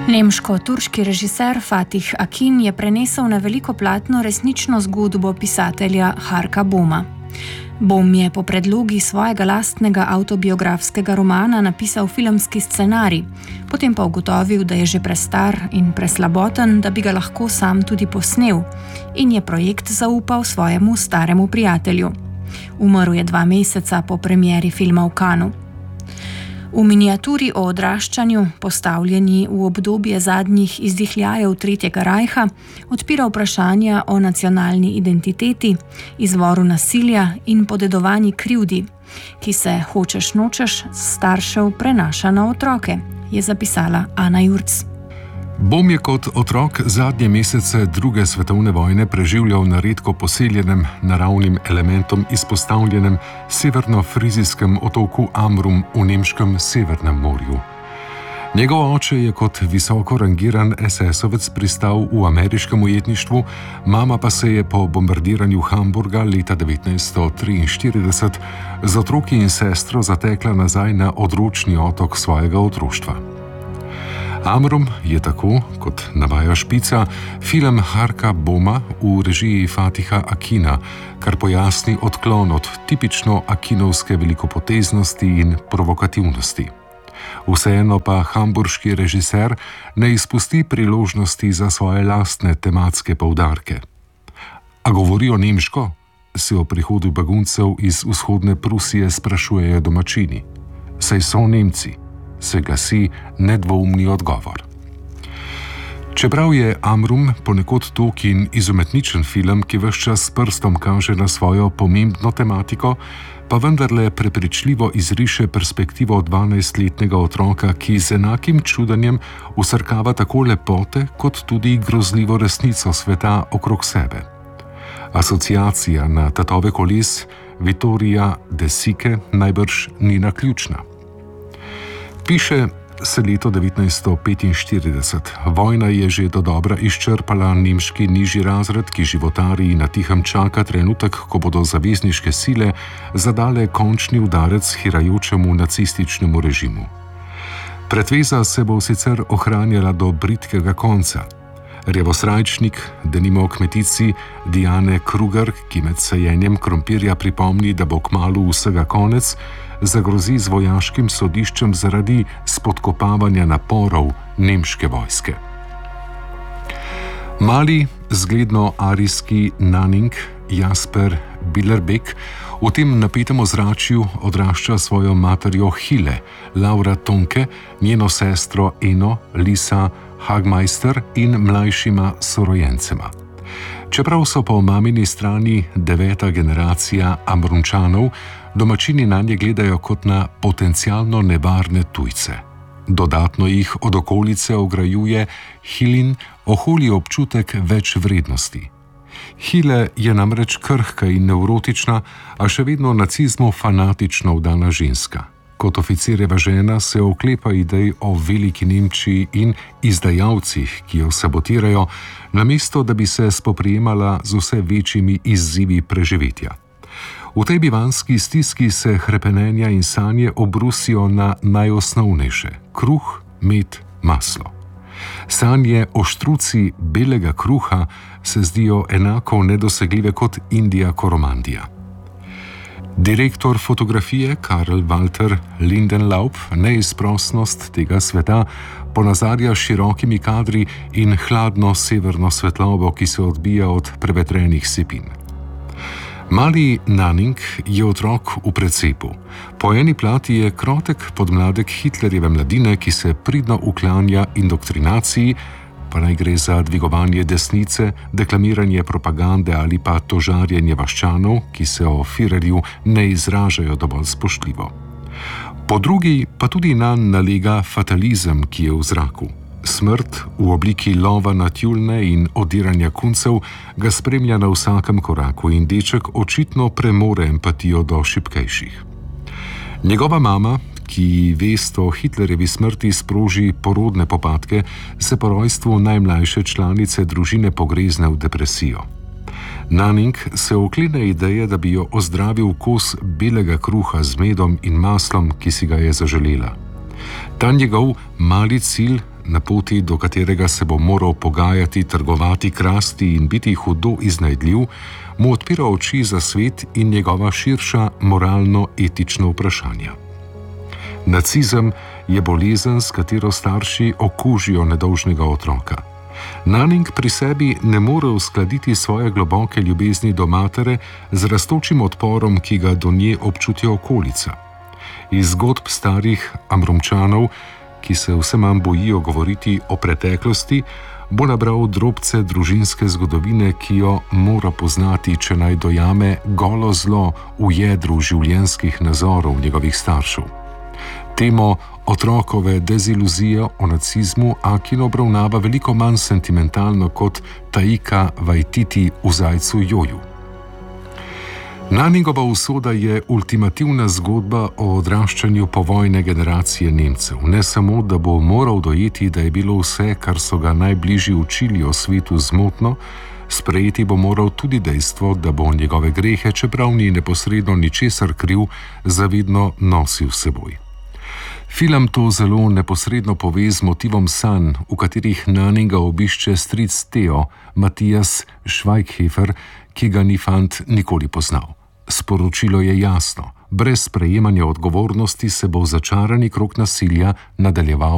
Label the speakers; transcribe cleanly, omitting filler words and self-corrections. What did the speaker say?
Speaker 1: Nemško-turški režiser Fatih Akin je prenesel na veliko platno resnično zgodbo pisatelja Harka Boma. Bom je po predlogi svojega lastnega avtobiografskega romana napisal filmski scenarij, potem pa ugotovil, da je že prestar in preslaboten, da bi ga lahko sam tudi posnel, in je projekt zaupal svojemu staremu prijatelju. Umrl je 2 meseca po premieri filma v Cannesu. V miniaturi o odraščanju, postavljeni v obdobje zadnjih izdihljajev Tretjega rajha, odpira vprašanja o nacionalni identiteti, izvoru nasilja in podedovani krivdi, ki se hočeš nočeš staršev prenaša na otroke, je zapisala Ana Jurc.
Speaker 2: Bom je kot otrok zadnje mesece druge svetovne vojne preživljal na redko poseljenem naravnim elementom izpostavljenem severno-frizijskem otoku Amrum v nemškem Severnem morju. Njegov oče je kot visoko rangiran SS-ovec pristal v ameriškem ujetništvu, mama pa se je po bombardiranju Hamburga leta 1943 z otroki in sestro zatekla nazaj na odročni otok svojega otroštva. Amrum je tako, kot navaja Špica, film Harka Boma v režiji Fatiha Akina, kar pojasni odklon od tipično akinovske velikopoteznosti in provokativnosti. Vseeno pa hamburški režiser ne izpusti priložnosti za svoje lastne tematske poudarke. A govorijo nemško? Se o prihodu beguncev iz vzhodne Prusije sprašujejo domačini. Saj so Nemci, se glasi nedvoumni odgovor. Čeprav je Amrum ponekod tok in izumetničen film, ki ves čas s prstom kaže na svojo pomembno tematiko, pa vendarle prepričljivo izriše perspektivo 12-letnega otroka, ki z enakim čudenjem vsrkava tako lepote, kot tudi grozljivo resnico sveta okrog sebe. Asociacija na tatove koles Vittorija de Sique najbrž ni naključna. Piše se leto 1945. Vojna je že dodobra izčrpala nemški nižji razred, ki životari in na tihem čaka trenutek, ko bodo zavezniške sile zadale končni udarec hirajočemu nacističnemu režimu. Pretveza se bo sicer ohranjala do bridkega konca. Rjavosrajčnik, denimo kmetici Diane Kruger, ki med sajenjem krompirja pripomni, da bo kmalu vsega konec, zagrozi z vojaškim sodiščem zaradi spodkopavanja naporov nemške vojske. Mali, zgledno arijski Nanning Jasper Billerbeck v tem napetem ozračju odrašča svojo materjo Hille, Laura Tonke, njeno sestro Eno, Lisa Hagmeister in mlajšima sorojencema. Čeprav so po mamini strani 9. generacija Amrumčanov, domačini nanje gledajo kot na potencialno nevarne tujce. Dodatno jih od okolice ograjuje Hillin oholi občutek več vrednosti. Hille je namreč krhka in nevrotična, a še vedno nacizmu fanatično vdana ženska. Kot oficirjeva žena se oklepa idej o veliki Nemčiji in izdajalcih, ki jo sabotirajo, namesto da bi se spoprijemala z vse večjimi izzivi preživetja. V tej bivanski stiski se hrepenenja in sanje obrusijo na najosnovnejše: kruh, med, maslo. Sanje o štruci belega kruha se zdijo enako nedosegljive kot Indija Koromandija. Direktor fotografije Karl Walter Lindenlaub neizprosnost tega sveta ponazarja širokimi kadri in hladno severno svetlobo, ki se odbija od prevetrenih sipin. Mali Nanning je otrok v precepu. Po eni plati je krotek podmladek Hitlerjeve mladine, ki se pridno uklanja indoktrinaciji, pa naj gre za dvigovanje desnice, deklamiranje propagande ali pa tožarjenje vaščanov, ki se o Führerju ne izražajo dovolj spoštljivo. Po drugi pa tudi nanj nalega fatalizem, ki je v zraku. Smrt v obliki lova na tjulne in odiranja kuncev ga spremlja na vsakem koraku in deček očitno premore empatijo do šibkejših. Njegova mama, ki vest o Hitlerjevi smrti sproži porodne popadke, se po rojstvu najmlajše članice družine pogrezne v depresijo. Nanning se oklene ideje, da bi jo ozdravil kos belega kruha z medom in maslom, ki si ga je zaželela. Ta njegov mali cilj na poti, do katerega se bo moral pogajati, trgovati, krasti in biti hudo iznajdljiv, mu odpira oči za svet in njegova širša moralno-etična vprašanja. Nacizem je bolezen, s katero starši okužijo nedolžnega otroka. Nanning pri sebi ne more uskladiti svoje globoke ljubezni do matere z rastočim odporom, ki ga do nje občuti okolica. Iz zgodb starih Amrumčanov, ki se vse manj bojijo govoriti o preteklosti, bo nabral drobce družinske zgodovine, ki jo mora poznati, če naj dojame golo zlo v jedru življenjskih nazorov njegovih staršev. Temo otrokove deziluzije o nacizmu Akin obravnava veliko manj sentimentalno kot Taika Waititi v Zajcu Joju. Nanningova usoda je ultimativna zgodba o odraščanju povojne generacije Nemcev. Ne samo, da bo moral dojeti, da je bilo vse, kar so ga najbližji učili o svetu, zmotno, sprejeti bo moral tudi dejstvo, da bo njegove grehe, čeprav ni neposredno ničesar kriv, zavedno nosil s seboj. Film to zelo neposredno pove z motivom sanj, v katerih Nanninga obišče stric Theo, Matthias Schweighöfer, ki ga ni fant nikoli poznal. Sporočilo je jasno: brez sprejemanja odgovornosti se bo začarani krog nasilja nadaljeval